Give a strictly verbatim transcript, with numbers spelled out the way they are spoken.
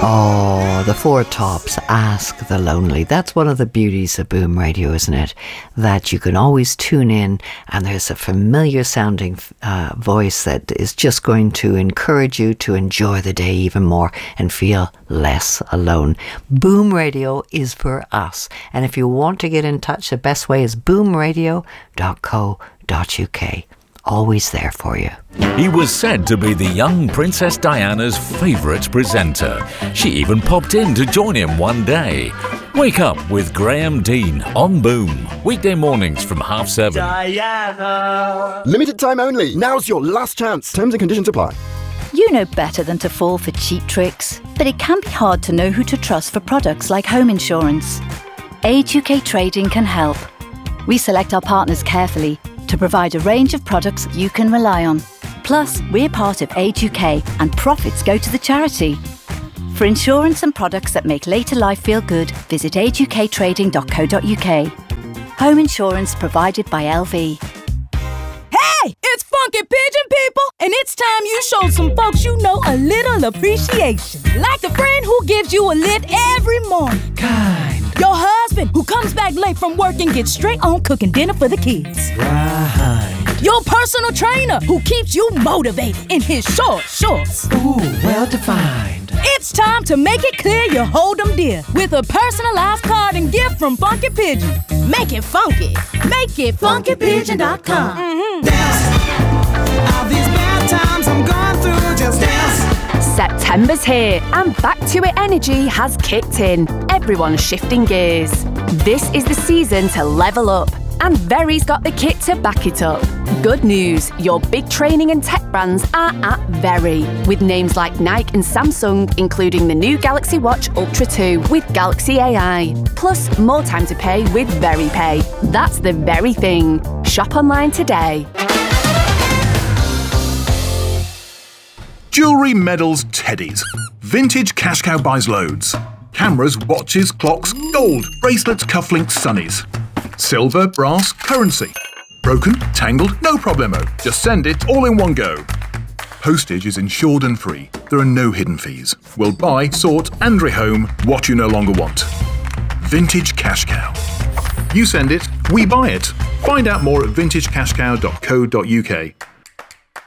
Oh, the Four Tops, Ask the Lonely. That's one of the beauties of Boom Radio, isn't it? That you can always tune in and there's a familiar sounding uh, voice that is just going to encourage you to enjoy the day even more and feel less alone. Boom Radio is for us. And if you want to get in touch, the best way is boom radio dot co dot uk. Always there for you. He was said to be the young Princess Diana's favourite presenter. She even popped in to join him one day. Wake up with Graham Dean on Boom. Weekday mornings from half seven. Diana. Limited time only. Now's your last chance. Terms and conditions apply. You know better than to fall for cheap tricks, but it can be hard to know who to trust for products like home insurance. Age U K Trading can help. We select our partners carefully to provide a range of products you can rely on. Plus, we're part of Age U K and profits go to the charity. For insurance and products that make later life feel good, visit age u k trading dot co dot uk. Home insurance provided by L V. Hey, it's Funky Pigeon people, and it's time you showed some folks you know a little appreciation. Like the friend who gives you a lift every morning. Kind. Your husband who comes back late from work and gets straight on cooking dinner for the kids. Right. Your personal trainer who keeps you motivated in his short shorts. Ooh, well defined. It's time to make it clear you hold them dear with a personalized card and gift from Funky Pigeon. Make it funky. Make it funky pigeon dot com. Mm-hmm. Dance. All these bad times I'm going through, just dance. September's here and Back to It energy has kicked in. Everyone's shifting gears. This is the season to level up, and Very's got the kit to back it up. Good news, your big training and tech brands are at Very, with names like Nike and Samsung, including the new Galaxy Watch Ultra two with Galaxy A I. Plus, more time to pay with Very Pay. That's the very thing. Shop online today. Jewellery, medals, teddies. Vintage Cash Cow buys loads. Cameras, watches, clocks, gold, bracelets, cufflinks, sunnies. Silver, brass, currency. Broken, tangled, no problemo. Just send it all in one go. Postage is insured and free. There are no hidden fees. We'll buy, sort and rehome what you no longer want. Vintage Cash Cow. You send it, we buy it. Find out more at vintage cash cow dot co dot uk.